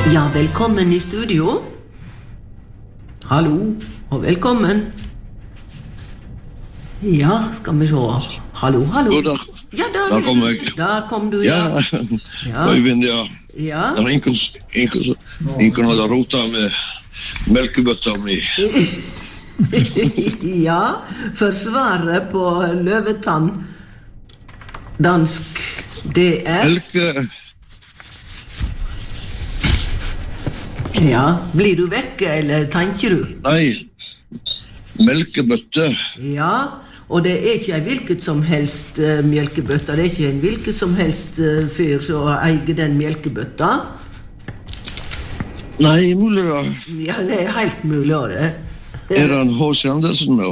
Ja, velkommen i studio. Hallo, og velkommen. Ja, skal vi se. Hallo, hallo. God dag. Ja, Der kom jeg. Der kom du, Ja, Ja. Øyvind, ja. Ja. Det er ingen hadde rota med melkebøtta mi. Ja, forsvaret på løvetann. Dansk DR. Ja, blir du vekke, eller tenker du? Nei, melkebøtte. Ja, og det er ikke en hvilket som helst melkebøtta. Det er ikke en hvilket som helst fyr som eier den melkebøtta. Nei, mulig da. Ja, det er helt mulig, det. Er det en H.C. Andersen med?